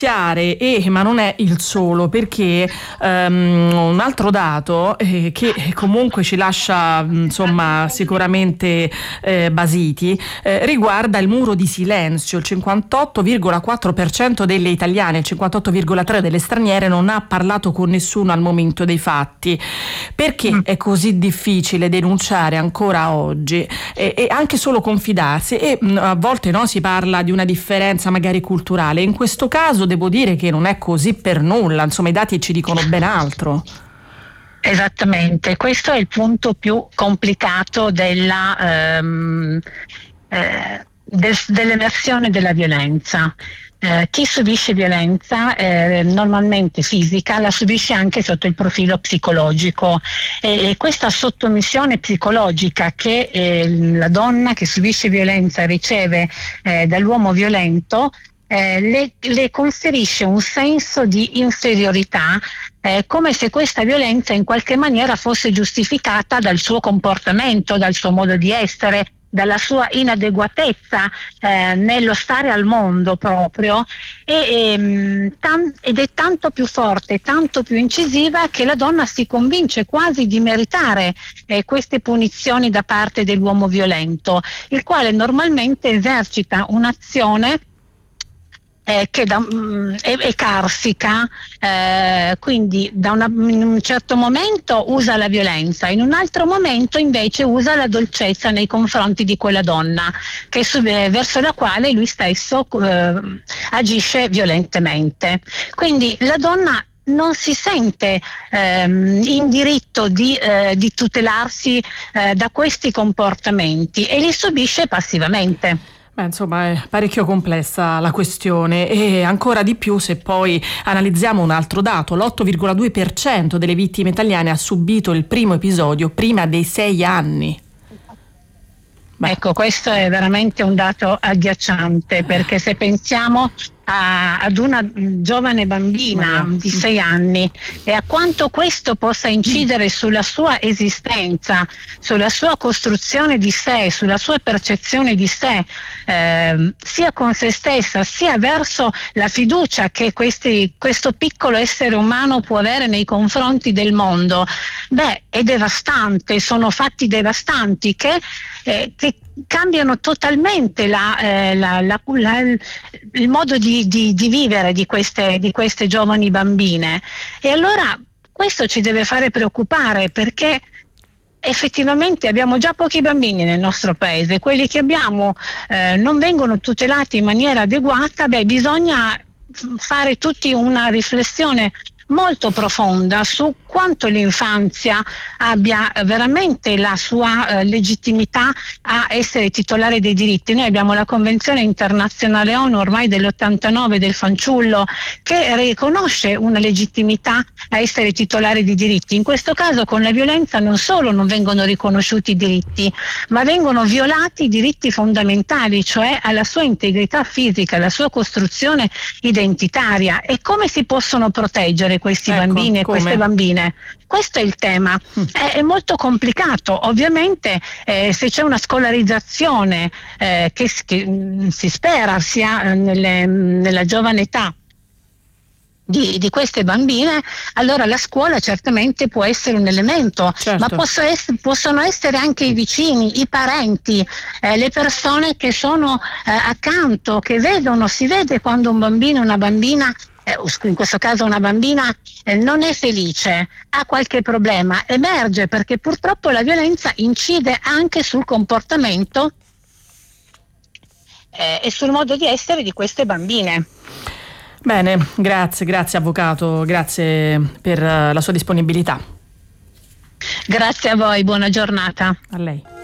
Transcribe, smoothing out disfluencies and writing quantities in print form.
ma non è il solo, perché un altro dato che comunque ci lascia insomma sicuramente basiti riguarda il muro di silenzio. Il 58,4% delle italiane, il 58,3% delle straniere non ha parlato con nessuno al momento dei fatti. Perché è così difficile denunciare ancora oggi e anche solo confidarsi? E a volte no, si parla di una differenza magari culturale. In questo caso devo dire che non è così per nulla, insomma i dati ci dicono ben altro. Esattamente, questo è il punto più complicato dell'emersione della violenza. Chi subisce violenza normalmente fisica la subisce anche sotto il profilo psicologico e questa sottomissione psicologica che la donna che subisce violenza riceve dall'uomo violento le conferisce un senso di inferiorità, come se questa violenza in qualche maniera fosse giustificata dal suo comportamento, dal suo modo di essere, dalla sua inadeguatezza nello stare al mondo proprio, ed è tanto più forte, tanto più incisiva che la donna si convince quasi di meritare queste punizioni da parte dell'uomo violento, il quale normalmente esercita un'azione che è carsica, quindi in un certo momento usa la violenza, in un altro momento invece usa la dolcezza nei confronti di quella donna verso la quale lui stesso agisce violentemente. Quindi la donna non si sente in diritto di tutelarsi da questi comportamenti e li subisce passivamente. Insomma, è parecchio complessa la questione e ancora di più se poi analizziamo un altro dato. L'8,2% delle vittime italiane ha subito il primo episodio prima dei 6 anni. Ecco, questo è veramente un dato agghiacciante, perché se pensiamo ad una giovane bambina di 6 anni e a quanto questo possa incidere sulla sua esistenza, sulla sua costruzione di sé, sulla sua percezione di sé, sia con se stessa sia verso la fiducia che questo piccolo essere umano può avere nei confronti del mondo, è devastante, sono fatti devastanti che cambiano totalmente il modo di vivere di queste giovani bambine. E allora questo ci deve fare preoccupare, perché effettivamente abbiamo già pochi bambini nel nostro paese, quelli che abbiamo non vengono tutelati in maniera adeguata. Bisogna fare tutti una riflessione molto profonda su quanto l'infanzia abbia veramente la sua legittimità a essere titolare dei diritti. Noi abbiamo la Convenzione internazionale ONU ormai dell'89 del fanciullo, che riconosce una legittimità a essere titolare di diritti. In questo caso con la violenza non solo non vengono riconosciuti i diritti, ma vengono violati i diritti fondamentali, cioè alla sua integrità fisica, alla sua costruzione identitaria. E come si possono proteggere questi bambini e queste bambine? Questo è il tema. È molto complicato. Ovviamente se c'è una scolarizzazione che si spera sia nella giovane età di queste bambine, allora la scuola certamente può essere un elemento, ma possono essere anche i vicini, i parenti, le persone che sono accanto, che si vede quando un bambino, una bambina, in questo caso una bambina, non è felice, ha qualche problema, emerge, perché purtroppo la violenza incide anche sul comportamento e sul modo di essere di queste bambine. Bene, grazie avvocato, grazie per la sua disponibilità. Grazie a voi, buona giornata. A lei.